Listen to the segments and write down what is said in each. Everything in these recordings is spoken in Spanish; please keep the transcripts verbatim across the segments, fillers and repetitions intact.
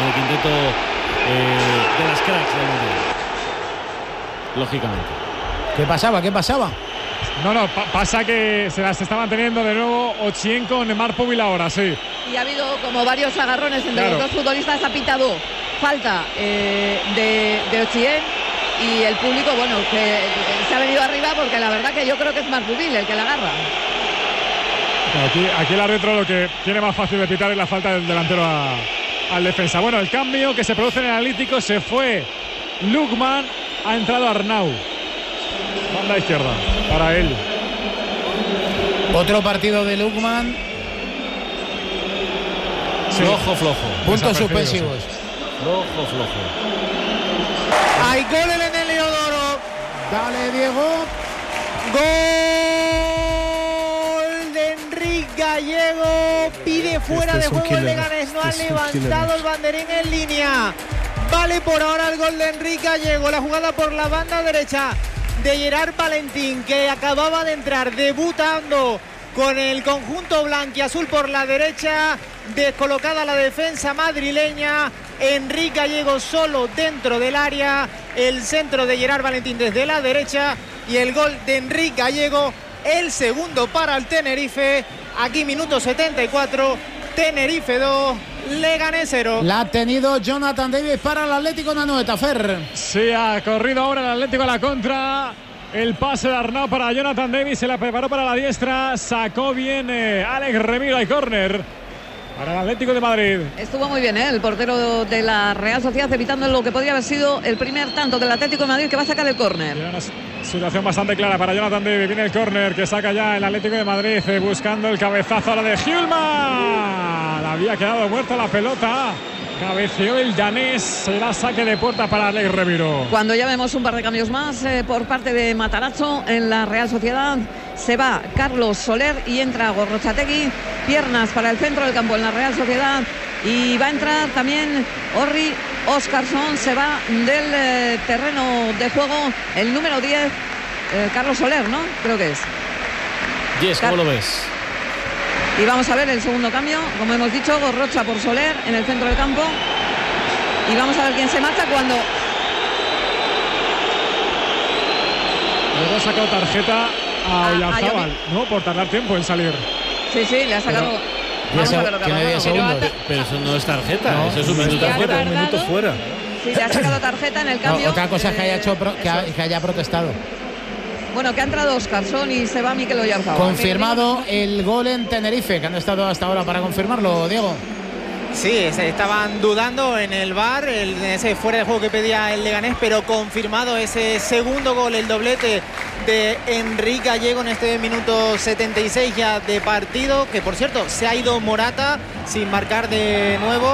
el quinteto eh, de las cracks del mundial. Lógicamente. ¿Qué pasaba? ¿Qué pasaba? No, no, pa pasa que se las está manteniendo de nuevo Ochien con Marpovil ahora, sí. Y ha habido como varios agarrones entre claro. los dos futbolistas. Ha pitado falta eh, de, de Ochien y el público, bueno, que se ha venido arriba porque la verdad que yo creo que es Marpovil el que la agarra. Aquí, aquí el árbitro lo que tiene más fácil de pitar es la falta del delantero a, al defensa. Bueno, el cambio que se produce en el Analítico, se fue Lukman, ha entrado Arnau. Banda izquierda para él. Otro partido de Lukman. Sí. Flojo, flojo. Puntos suspensivos. Flojo, flojo. Hay gol en el Heliodoro. Dale, Diego. Gol de Enrique Gallego. Pide fuera este de es un juego el killer. Leganés. No Este ha es un killer. levantado el banderín en línea. Vale por ahora el gol de Enrique Gallego. La jugada por la banda derecha de Gerard Valentín, que acababa de entrar debutando con el conjunto blanquiazul por la derecha. Descolocada la defensa madrileña. Enrique Gallego solo dentro del área. El centro de Gerard Valentín desde la derecha. Y el gol de Enrique Gallego, el segundo para el Tenerife. Aquí minuto setenta y cuatro. Tenerife dos, Leganés cero. La ha tenido Jonathan Davis para el Atlético de Anoeta, Fer. Sí, ha corrido ahora el Atlético a la contra. El pase de Arnau para Jonathan Davis, se la preparó para la diestra. Sacó bien eh, Alex Remiro y córner para el Atlético de Madrid. Estuvo muy bien, ¿eh? El portero de la Real Sociedad, evitando lo que podría haber sido el primer tanto del Atlético de Madrid, que va a sacar el córner. Una situación bastante clara para Jonathan Davis. Viene el córner que saca ya el Atlético de Madrid, eh, buscando el cabezazo ahora de Hjulmand. Había quedado muerta la pelota. Cabeceó el danés. Será saque de puerta para Alex Remiro. Cuando ya vemos un par de cambios más eh, por parte de Matarazzo en la Real Sociedad, se va Carlos Soler y entra Gorrochategui. Piernas para el centro del campo en la Real Sociedad. Y va a entrar también Orri Óscarsson. Se va del eh, terreno de juego el número diez, eh, Carlos Soler, ¿no? Creo que es. Yes, ¿cómo Car lo ves? Y vamos a ver el segundo cambio, como hemos dicho, Gorrocha por Soler en el centro del campo. Y vamos a ver quién se marcha cuando... Le ha sacado tarjeta a Oyarzábal, ¿no? Por tardar tiempo en salir. Sí, sí, le ha sacado... Pero, vamos a ver lo que ha tiene diez pasado. segundos. Pero eso no es tarjeta, No, eso es un no minuto está fuera. Un minuto fuera. Sí, le ha sacado tarjeta en el cambio. No, otra cosa es que haya, hecho pro, que, ha, que haya protestado. Bueno, que ha entrado Óscarsson y se va Mikel Oyarzábal. Confirmado el gol en Tenerife, que han estado hasta ahora para confirmarlo, Diego. Sí, se estaban dudando en el V A R, el, ese fuera de juego que pedía el Leganés, pero confirmado ese segundo gol, el doblete de Enrique Gallego en este minuto setenta y seis ya de partido, que por cierto se ha ido Morata sin marcar de nuevo.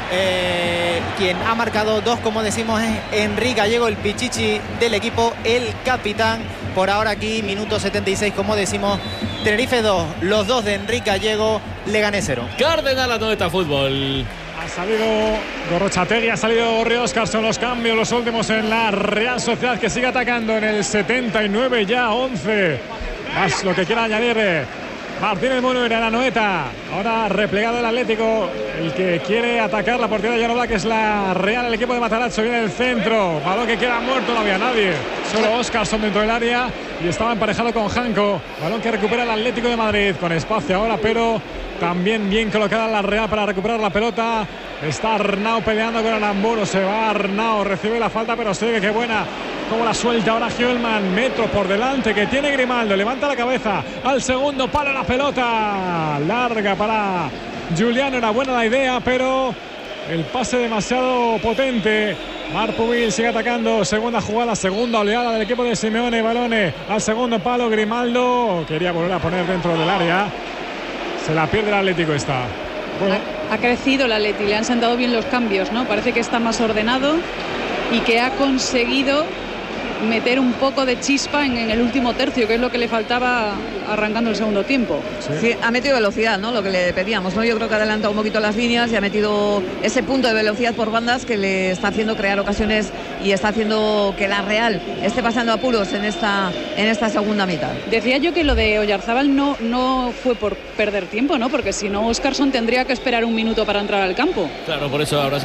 Eh, quien ha marcado dos, como decimos, es Enrique Gallego, el pichichi del equipo, el capitán. Por ahora aquí, minuto setenta y seis, como decimos, Tenerife dos, los dos de Enrique Gallego, Leganés cero. Cardenal Anoeta Fútbol. Ha salido Gorrochategui, ha salido Orri Óscarsson, los cambios, los últimos en la Real Sociedad, que sigue atacando en el setenta y nueve, ya once. Más lo que quiera añadir eh, Martínez Munuera en la Anoeta. Ahora replegado el Atlético, el que quiere atacar la portería de Yanola, que es la Real, el equipo de Matarazzo. Viene el centro, balón que queda muerto, no había nadie, solo Óscarsson dentro del área y estaba emparejado con Janko. Balón que recupera el Atlético de Madrid, con espacio ahora, pero también bien colocada la Real para recuperar la pelota. Está Arnau peleando con Aramburu, se va Arnau, recibe la falta, pero sigue, qué buena como la suelta ahora Hjulmand, metro por delante que tiene Grimaldo, levanta la cabeza al segundo palo, la pelota larga para Giuliano. Era buena la idea, pero el pase demasiado potente. Marpovil sigue atacando, segunda jugada, segunda oleada del equipo de Simeone. Balone al segundo palo, Grimaldo quería volver a poner dentro del área, se la pierde el Atlético esta. Bueno. Ha, ha crecido el Atleti, le han sentado bien los cambios, ¿no? Parece que está más ordenado y que ha conseguido meter un poco de chispa en, en el último tercio, que es lo que le faltaba arrancando el segundo tiempo. Sí. Sí, ha metido velocidad, ¿no? Lo que le pedíamos, ¿no? Yo creo que ha adelantado un poquito las líneas y ha metido ese punto de velocidad por bandas que le está haciendo crear ocasiones y está haciendo que la Real esté pasando apuros en esta, en esta segunda mitad. Decía yo que lo de Oyarzábal no, no fue por perder tiempo, ¿no? Porque si no, Óscarsson tendría que esperar un minuto para entrar al campo. Claro, por eso ahora